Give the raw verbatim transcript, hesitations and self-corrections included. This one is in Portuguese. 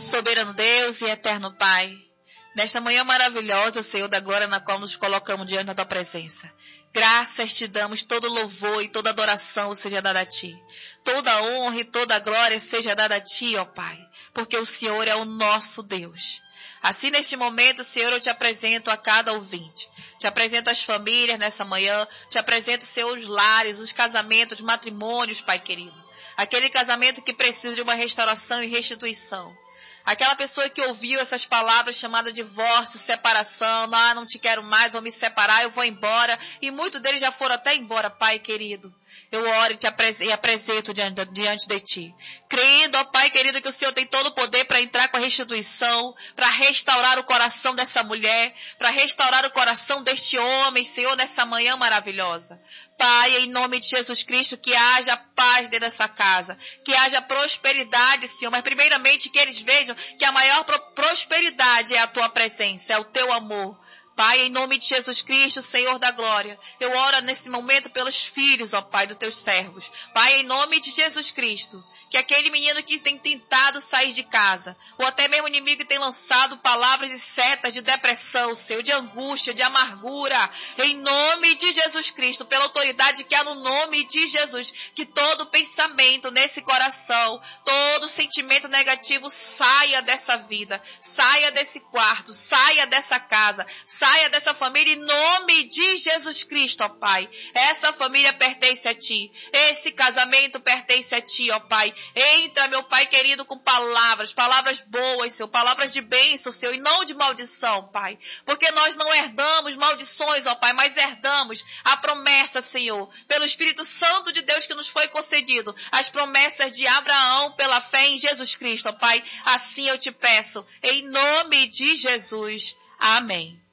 Soberano Deus e eterno Pai, nesta manhã maravilhosa, Senhor da glória, na qual nos colocamos diante da Tua presença, graças te damos, todo louvor e toda adoração seja dada a Ti. Toda honra e toda glória seja dada a Ti, ó Pai, porque o Senhor é o nosso Deus. Assim, neste momento, Senhor, eu te apresento a cada ouvinte. Te apresento as famílias nessa manhã, te apresento, Senhor, os lares, os casamentos, os matrimônios, Pai querido. Aquele casamento que precisa de uma restauração e restituição. Aquela pessoa que ouviu essas palavras chamadas divórcio, separação, ah, não te quero mais, vou me separar, eu vou embora. E muitos deles já foram até embora, Pai querido. Eu oro e te apresento, e apresento diante, diante de Ti. Crendo, ó Pai querido, que o Senhor tem todo o poder para entrar com a restituição, para restaurar o coração dessa mulher, para restaurar o coração deste homem, Senhor, nessa manhã maravilhosa. Pai, em nome de Jesus Cristo, que haja paz dentro dessa casa, que haja prosperidade, Senhor, mas primeiramente que eles vejam que a maior prosperidade é a Tua presença, é o Teu amor. Pai, em nome de Jesus Cristo, Senhor da glória, eu oro nesse momento pelos filhos, ó Pai, dos Teus servos. Pai, em nome de Jesus Cristo, que aquele menino que tem tentado sair de casa, ou até mesmo o inimigo que tem lançado palavras e setas de depressão, Senhor, de angústia, de amargura, em nome de Jesus Cristo, pela autoridade que há no nome de Jesus, que todo pensamento nesse coração, todo sentimento negativo saia dessa vida, saia desse quarto, saia dessa casa, saia dessa família em nome de Jesus Cristo, ó Pai. Essa família pertence a Ti, esse casamento pertence a Ti, ó Pai. Entra, meu Pai querido, com palavras, palavras boas, Senhor, palavras de bênção, Senhor, e não de maldição, Pai. Porque nós não herdamos maldições, ó Pai, mas herdamos a promessa, Senhor, pelo Espírito Santo de Deus que nos foi concedido, as promessas de Abraão pela fé em Jesus Cristo, ó Pai. Assim eu te peço, em nome de Jesus. Amém.